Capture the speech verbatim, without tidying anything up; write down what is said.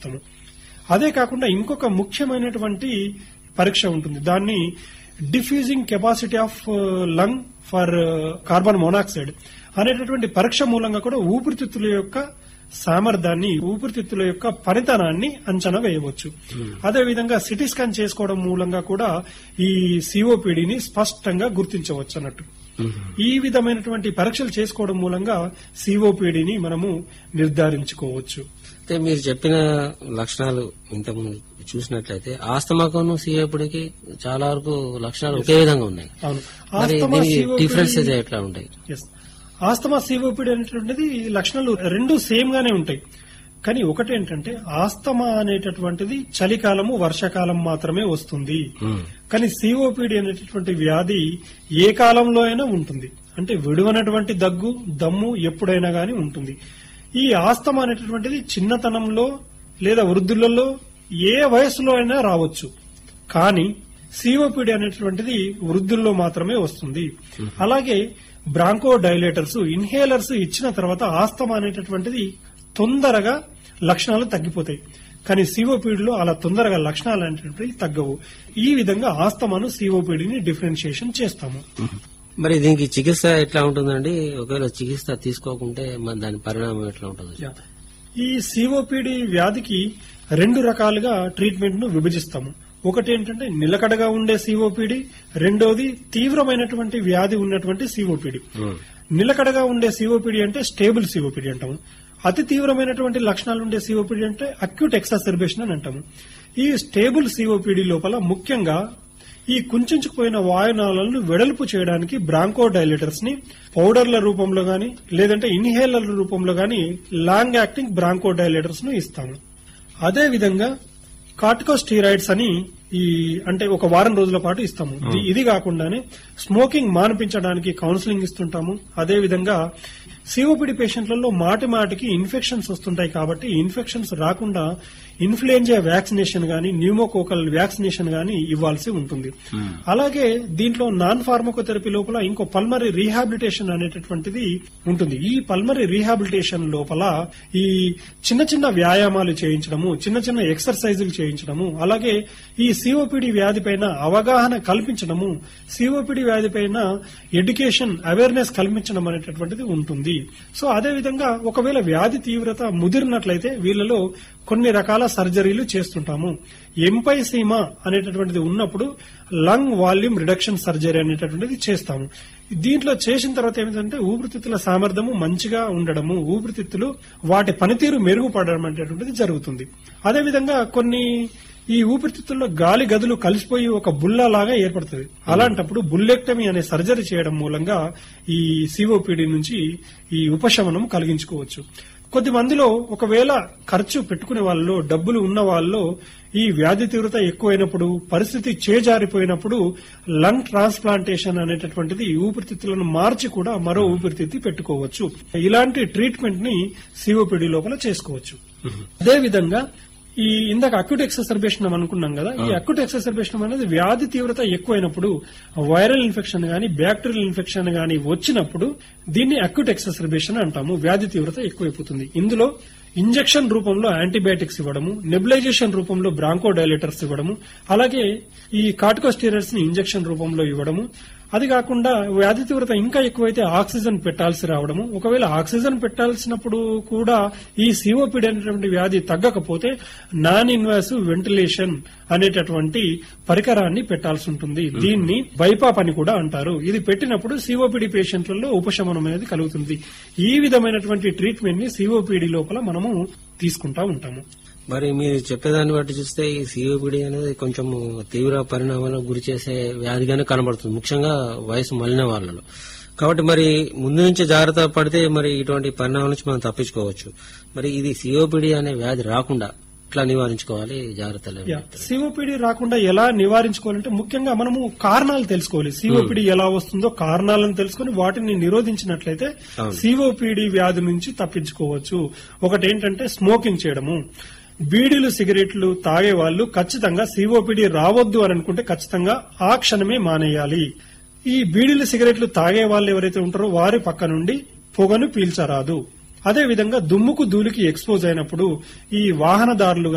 చేస్తాము. అదే కాకుండా ఇంకొక ముఖ్యమైనటువంటి పరీక్ష ఉంటుంది. దాన్ని diffusing capacity of lung for carbon monoxide అనేటటువంటి పరీక్ష మూలంగా కూడా ఊపిరితిత్తుల యొక్క సామర్థ్యాన్ని, ఊపిరితిత్తుల యొక్క పనితనాన్ని అంచనా వేయవచ్చు. అదేవిధంగా సిటీ స్కాన్ చేసుకోవడం మూలంగా కూడా ఈ సిఓపిడిని స్పష్టంగా గుర్తించవచ్చు అన్నట్టు. ఈ విధమైనటువంటి పరీక్షలు చేసుకోవడం మూలంగా సిఓపిడిని మనము నిర్ధారించుకోవచ్చు. అయితే మీరు చెప్పిన లక్షణాలు ఇంతకుముందు చూసినట్లయితే ఆస్తమాకును సిఓపిడికి చాలా వరకు లక్షణాలు ఒకే విధంగా ఉన్నాయి. అవును, మరి ఆస్తమా దీనికి సిఓపిడి డిఫరెన్సెస్ ఎట్లా ఉంటాయి? ఆస్తమా సిఓపిడి అనేటువంటిది లక్షణాలు రెండు సేమ్ గానే ఉంటాయి. కానీ ఒకటేంటంటే ఆస్తమా అనేటటువంటిది చలికాలము, వర్షాకాలం మాత్రమే వస్తుంది. కానీ సిఓపిడి అనేటటువంటి వ్యాధి ఏ కాలంలో అయినా ఉంటుంది. అంటే విడువనటువంటి దగ్గు, దమ్ము ఎప్పుడైనా గానీ ఉంటుంది. ఈ ఆస్తమా అనేటటువంటిది చిన్నతనంలో లేదా వృద్ధులలో ఏ వయసులో అయినా రావచ్చు. కానీ సిఓపిడి అనేటటువంటిది వృద్ధుల్లో మాత్రమే వస్తుంది. అలాగే బ్రాంకో డైలేటర్స్, ఇన్హేలర్స్ ఇచ్చిన తర్వాత ఆస్తమా అనేటటువంటిది తొందరగా లక్షణాలు తగ్గిపోతాయి. కానీ సిఓపిడిలో అలా తొందరగా లక్షణాలు అనేటువంటివి తగ్గవు. ఈ విధంగా ఆస్తమాను సిఓపిడిని డిఫరెన్షియేషన్ చేస్తాము. మరి దీనికి చికిత్స ఎట్లా ఉంటుందండి? ఒకవేళ చికిత్స తీసుకోకుంటే మరి దాని పరిణామం ఎట్లా ఉంటుంది? ఈ సిఓపిడి వ్యాధికి రెండు రకాలుగా ట్రీట్మెంట్ ను విభజిస్తాము. ఒకటి ఏంటంటే నిలకడగా ఉండే సిఓపిడి, రెండోది తీవ్రమైనటువంటి వ్యాధి ఉన్నటువంటి సిఓపిడి. నిలకడగా ఉండే సిఓపిడి అంటే స్టేబుల్ సిఓపిడి అంటాము. అతి తీవ్రమైనటువంటి లక్షణాలు ఉండే సిఓపిడి అంటే అక్యూట్ ఎక్సాసర్బేషన్ అని అంటాము. ఈ స్టేబుల్ సిఓపిడి లోపల ముఖ్యంగా ఈ కుంచుకుపోయిన వాయునాళాలను వెడల్పు చేయడానికి బ్రాంకో డైలేటర్స్ ని పౌడర్ల రూపంలో గాని లేదంటే ఇన్హేలర్ల రూపంలో గాని లాంగ్ యాక్టింగ్ బ్రాంకో డైలేటర్స్ ను ఇస్తాము. అదేవిధంగా కార్టికోస్టీరాయిడ్స్ అని ఈ అంటే ఒక వారం రోజుల పాటు ఇస్తాము. ఇది కాకుండానే స్మోకింగ్ మాన్పించడానికి కౌన్సిలింగ్ ఇస్తుంటాము. అదేవిధంగా సిఓపిడి పేషెంట్లలో మాటి మాటికి ఇన్ఫెక్షన్స్ వస్తుంటాయి కాబట్టి ఇన్ఫెక్షన్స్ రాకుండా ఇన్ఫ్లుయెంజా వ్యాక్సినేషన్ గాని న్యూమోకోకల్ వ్యాక్సినేషన్ గాని ఇవ్వాల్సి ఉంటుంది. అలాగే దీంట్లో నాన్ ఫార్మకోథెరపీ లోపల ఇంకో పల్మరీ రీహాబిలిటేషన్ అనేటటువంటిది ఉంటుంది. ఈ పల్మరీ రీహాబిలిటేషన్ లోపల ఈ చిన్న చిన్న వ్యాయామాలు చేయించడము, చిన్న చిన్న ఎక్సర్సైజులు చేయించడము, అలాగే ఈ సిఓపిడి వ్యాధి పైన అవగాహన కల్పించడము, సిఓపిడి వ్యాధి పైన ఎడ్యుకేషన్ అవేర్నెస్ కల్పించడం అనేటటువంటిది ఉంటుంది. సో అదేవిధంగా ఒకవేళ వ్యాధి తీవ్రత ముదిరినట్లయితే వీళ్ళలో కొన్ని రకాల సర్జరీలు చేస్తుంటాము. ఎంపైసీమా అనేటటువంటిది ఉన్నప్పుడు లంగ్ వాల్యూమ్ రిడక్షన్ సర్జరీ అనేటటువంటిది చేస్తాము. దీంట్లో చేసిన తర్వాత ఏమిటంటే ఊపిరితిత్తుల సామర్థ్యము మంచిగా ఉండడము, ఊపిరితిత్తులు వాటి పనితీరు మెరుగుపడడం అనేటటువంటిది జరుగుతుంది. అదేవిధంగా కొన్ని ఈ ఊపిరితిత్తుల్లో గాలి గదులు కలిసిపోయి ఒక బుల్ల లాగా ఏర్పడుతుంది. అలాంటప్పుడు బుల్లెక్టమీ అనే సర్జరీ చేయడం మూలంగా ఈ సిఓపిడి నుంచి ఈ ఉపశమనం కలిగించుకోవచ్చు. కొద్ది మందిలో ఒకవేళ ఖర్చు పెట్టుకునే వాళ్ళలో, డబ్బులు ఉన్న వాళ్ళలో ఈ వ్యాధి తీవ్రత ఎక్కువైనప్పుడు, పరిస్థితి చేజారిపోయినప్పుడు లంగ్ ట్రాన్స్ప్లాంటేషన్ అనేటటువంటిది ఊపిరితిత్తులను మార్చి కూడా మరో ఊపిరితిత్తి పెట్టుకోవచ్చు. ఇలాంటి ట్రీట్మెంట్ ని సిఓపిడి లోపల చేసుకోవచ్చు. అదేవిధంగా ఈ ఇందాక అక్యూట్ ఎక్సర్బేషన్ అనుకున్నాం కదా, ఈ అక్యూట్ ఎక్సర్బేషన్ అనేది వ్యాధి తీవ్రత ఎక్కువైనప్పుడు వైరల్ ఇన్ఫెక్షన్ గాని బ్యాక్టీరియల్ ఇన్ఫెక్షన్ గాని వచ్చినప్పుడు దీన్ని అక్యూట్ ఎక్సర్బేషన్ అంటాము. వ్యాధి తీవ్రత ఎక్కువైపోతుంది. ఇందులో ఇంజెక్షన్ రూపంలో యాంటీబయాటిక్స్ ఇవ్వడము, నెబులైజేషన్ రూపంలో బ్రాంకో డైలేటర్స్ ఇవ్వడము, అలాగే ఈ కార్టికోస్టీరాయిడ్స్ ని ఇంజెక్షన్ రూపంలో ఇవ్వడము. అది కాకుండా వ్యాధి తీవ్రత ఇంకా ఎక్కువైతే ఆక్సిజన్ పెట్టాల్సి రావడము. ఒకవేళ ఆక్సిజన్ పెట్టాల్సినప్పుడు కూడా ఈ సిఓపిడి అనేటువంటి వ్యాధి తగ్గకపోతే నాన్ ఇన్వాసివ్ వెంటిలేషన్ అనేటటువంటి పరికరాన్ని పెట్టాల్సి ఉంటుంది. దీన్ని బైపాప్ అని కూడా అంటారు. ఇది పెట్టినప్పుడు సిఓపిడి పేషెంట్లలో ఉపశమనం అనేది కలుగుతుంది. ఈ విధమైనటువంటి ట్రీట్మెంట్ ని సిఓపిడి లోపల మనము తీసుకుంటా ఉంటాము. మరి మీరు చెప్పేదాన్ని బట్టి చూస్తే ఈ సిఓపిడి అనేది కొంచెం తీవ్ర పరిణామాలకు గురి చేసే వ్యాధిగానే కనబడుతుంది, ముఖ్యంగా వయసు మళ్ళిన వాళ్ళలో. కాబట్టి మరి ముందు నుంచి జాగ్రత్త పడితే మరి ఇటువంటి పరిణామాల నుంచి మనం తప్పించుకోవచ్చు. మరి ఇది సిఓపిడి అనే వ్యాధి రాకుండా ఎట్లా నివారించుకోవాలి? జాగ్రత్తలు సిఓపిడి రాకుండా ఎలా నివారించుకోవాలంటే ముఖ్యంగా మనము కారణాలు తెలుసుకోవాలి. సిఓపిడి ఎలా వస్తుందో కారణాలను తెలుసుకుని వాటిని నిరోధించినట్లయితే సిఓపిడి వ్యాధి నుంచి తప్పించుకోవచ్చు. ఒకటి ఏంటంటే స్మోకింగ్ చేయడము. బీడీలు, సిగరెట్లు తాగే వాళ్ళు ఖచ్చితంగా సిఓపిడి రావద్దు అని అనుకుంటే ఖచ్చితంగా ఆ క్షణమే మానేయాలి. ఈ బీడీలు, సిగరెట్లు తాగే వాళ్ళు ఎవరైతే ఉంటారో వారి పక్క నుండి పొగను పీల్చరాదు. అదేవిధంగా దుమ్ముకు ధూళికి ఎక్స్పోజ్ అయినప్పుడు ఈ వాహనదారులు